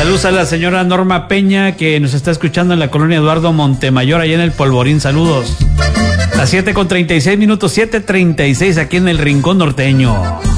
Saludos a la señora Norma Peña, que nos está escuchando en la colonia Eduardo Montemayor, allá en el Polvorín. Saludos. Las 7:36, 7:36 aquí en el Rincón Norteño.